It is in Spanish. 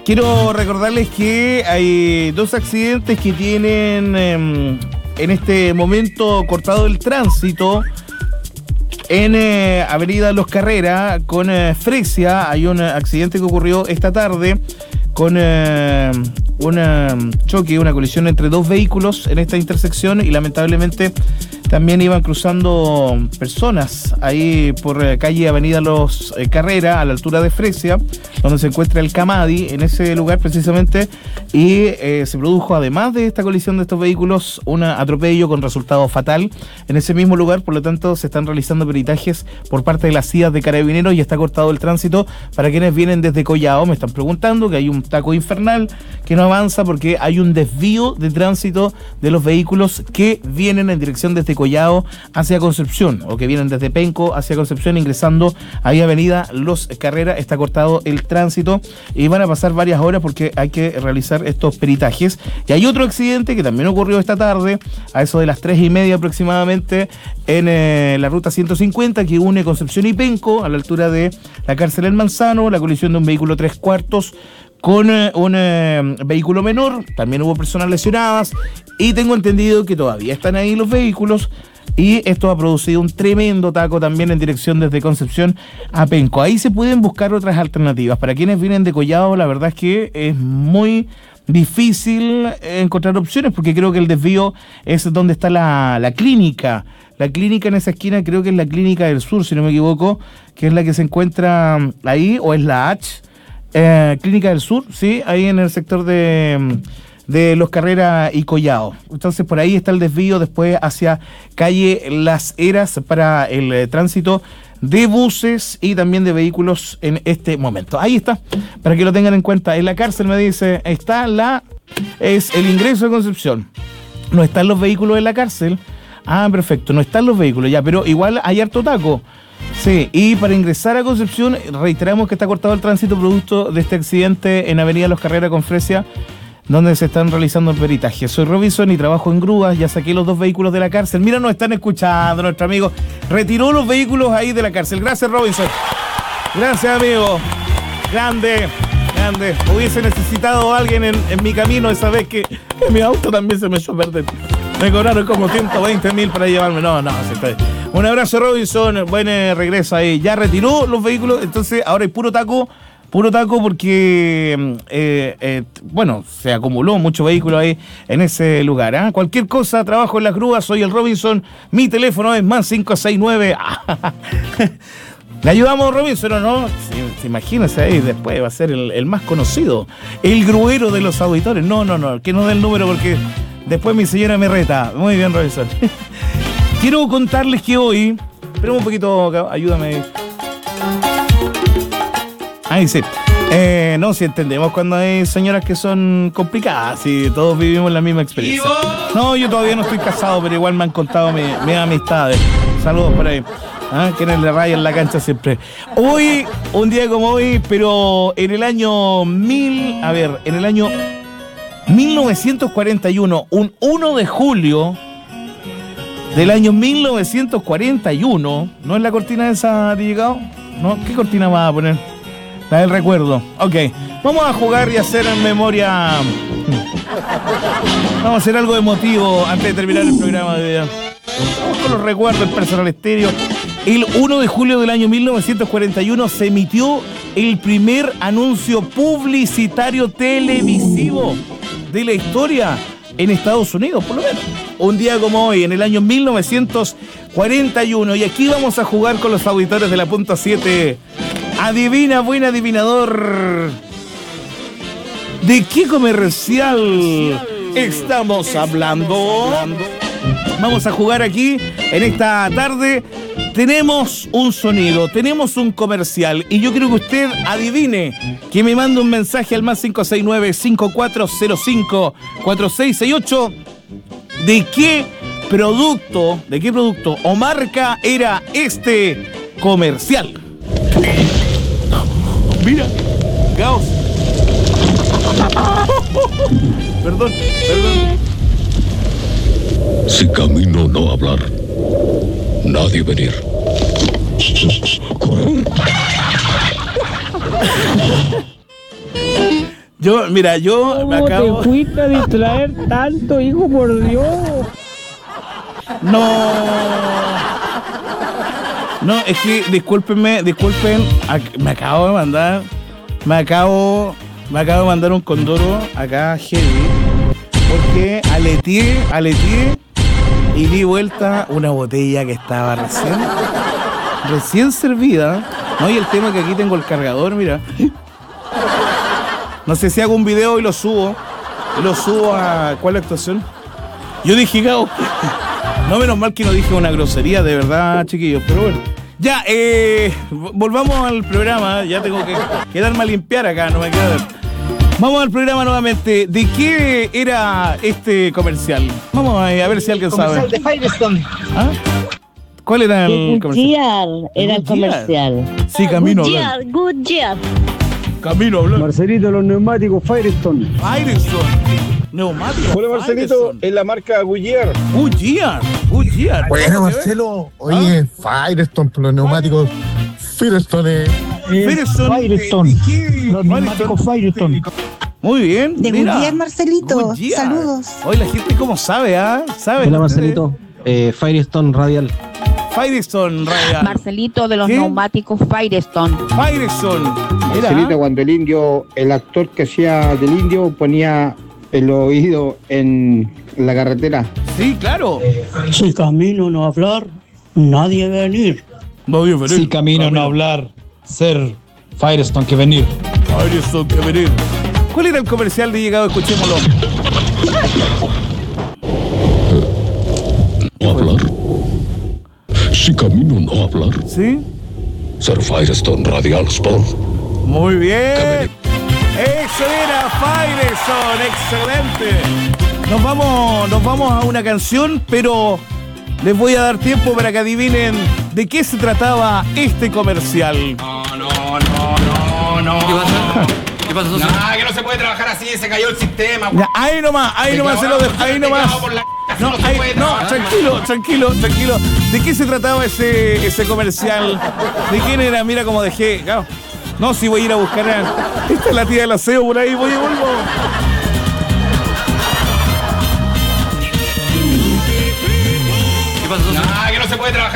quiero recordarles que hay 2 accidentes que tienen en este momento cortado el tránsito en Avenida Los Carrera con Fresia. Hay un accidente que ocurrió esta tarde con un choque, una colisión entre 2 vehículos en esta intersección y lamentablemente también iban cruzando personas ahí por calle Avenida Los Carrera, a la altura de Fresia, donde se encuentra el Camadi, en ese lugar precisamente, y se produjo, además de esta colisión de estos vehículos, un atropello con resultado fatal en ese mismo lugar. Por lo tanto, se están realizando peritajes por parte de las CIAs de Carabineros y está cortado el tránsito para quienes vienen desde Collao. Me están preguntando que hay un taco infernal que no avanza porque hay un desvío de tránsito de los vehículos que vienen en dirección desde Collao hacia Concepción, o que vienen desde Penco hacia Concepción, ingresando ahí a Avenida Los Carrera. Está cortado el tránsito y van a pasar varias horas porque hay que realizar estos peritajes. Y hay otro accidente que también ocurrió esta tarde, a eso de las 3:30 aproximadamente, en la ruta 150 que une Concepción y Penco, a la altura de la cárcel El Manzano. La colisión de un vehículo 3/4 con un vehículo menor. También hubo personas lesionadas y tengo entendido que todavía están ahí los vehículos, y esto ha producido un tremendo taco también en dirección desde Concepción a Penco. Ahí se pueden buscar otras alternativas. Para quienes vienen de Collao, la verdad es que es muy difícil encontrar opciones, porque creo que el desvío es donde está la clínica. La clínica en esa esquina creo que es la Clínica del Sur, si no me equivoco, que es la que se encuentra ahí, o es la H. Clínica del Sur, sí, ahí en el sector de Los Carreras y Collao. Entonces por ahí está el desvío después hacia calle Las Heras para el tránsito de buses y también de vehículos en este momento. Ahí está, para que lo tengan en cuenta. En la cárcel, me dice, es el ingreso de Concepción. No están los vehículos en la cárcel. Ah, perfecto, no están los vehículos ya, pero igual hay harto taco. Sí, y para ingresar a Concepción, reiteramos que está cortado el tránsito producto de este accidente en Avenida Los Carreras con Fresia, donde se están realizando el peritaje. Soy Robinson y trabajo en grúas, ya saqué los 2 vehículos de la cárcel. Mira, nos están escuchando, nuestro amigo retiró los vehículos ahí de la cárcel. Gracias, Robinson. Gracias, amigo. Grande. Hubiese necesitado a alguien en mi camino esa vez que mi auto también se me echó a perder. Me cobraron como 120.000 para llevarme. No, se está bien. Un abrazo, Robinson. Buen regreso ahí. Ya retiró los vehículos, entonces ahora hay puro taco porque, se acumuló mucho vehículo ahí en ese lugar. ¿Eh? Cualquier cosa, trabajo en las grúas, soy el Robinson. Mi teléfono es más 569. ¿Le ayudamos, Robinson, o no? Sí, imagínese ahí, después va a ser el más conocido, el gruero de los auditores. No, que no dé el número porque después mi señora me reta. Muy bien, Robinson. Quiero contarles que hoy... Espera un poquito, ayúdame. Ahí sí. Si entendemos cuando hay señoras que son complicadas, si todos vivimos la misma experiencia. No, yo todavía no estoy casado, pero igual me han contado mis amistades. Saludos por ahí. Quienes le rayan la cancha siempre. Hoy, un día como hoy, pero en el año 1941, un 1 de julio del año 1941, ¿no es la cortina esa de llegado? ¿No? ¿Qué cortina vas a poner? La del recuerdo. Ok, vamos a jugar y hacer en memoria. Vamos a hacer algo emotivo antes de terminar el programa de hoy. Vamos con los recuerdos, el personal estéreo. El 1 de julio del año 1941 se emitió el primer anuncio publicitario televisivo de la historia en Estados Unidos, por lo menos. Un día como hoy, en el año 1941. Y aquí vamos a jugar con los auditores de la punta 7. Adivina, buen adivinador. ¿De qué comercial estamos hablando? Vamos a jugar aquí en esta tarde. Tenemos un sonido, tenemos un comercial y yo quiero que usted adivine, que me mande un mensaje al más 569-5405-4668. ¿De qué producto o marca era este comercial? Mira, Gauss. Perdón. Si camino no hablar, nadie venir. Yo me ¿Cómo acabo... te fuiste a distraer tanto, hijo, por Dios? No, es que disculpen, me acabo de mandar un condoro acá heavy, porque aleteé y di vuelta una botella que estaba recién servida, ¿no? Y el tema es que aquí tengo el cargador, mira. No sé si hago un video y lo subo a... ¿Cuál es la actuación? Yo dije, Gao. No, menos mal que no dije una grosería, de verdad, chiquillos, pero bueno. Ya, volvamos al programa, ya tengo que quedarme a limpiar acá, no me queda ver. Vamos al programa nuevamente. ¿De qué era este comercial? Vamos a ver si alguien sabe. Comercial de Firestone. ¿Ah? ¿Cuál era el comercial? Goodyear era el comercial. Sí, camino a hablar. Goodyear. Camino a hablar. Marcelito, los neumáticos Firestone. Firestone. Neumático. Hola Marcelito, es la marca Goodyear. Goodyear. Bueno, Marcelo, oye, Firestone, los neumáticos Firestone. Firestone. Los neumáticos Firestone. Muy bien. De mira. Goodyear, Marcelito. Goodyear. Saludos. Hoy la gente cómo sabe, ¿ah? ¿Sabe? Hola Marcelito, Firestone Radial. Firestone Radial. Marcelito de los ¿Qué? neumáticos Firestone. Firestone. Mira. Marcelito, cuando el actor que hacía del indio ponía el oído en la carretera. Sí, claro. Si camino no hablar, nadie venir. Si camino no hablar, ser Firestone que venir. Firestone que venir. ¿Cuál era el comercial de llegado? Escuchémoslo. ¿No hablar? Si camino no hablar, ¿Sí? ser Firestone Radial Sport. Muy bien. Eso era Firestone. Excelente. Nos vamos a una canción, pero les voy a dar tiempo para que adivinen de qué se trataba este comercial. No. ¿Qué pasa, No, que no se puede trabajar así, se cayó el sistema. Ya, ahí nomás se lo dejo, ahí nomás. No, se puede trabajar. tranquilo. ¿De qué se trataba ese comercial? ¿De quién era? Mira cómo dejé. Claro. No, si voy a ir a buscar a... Esta es la tía del aseo por ahí, voy y vuelvo. No, que no se puede trabajar.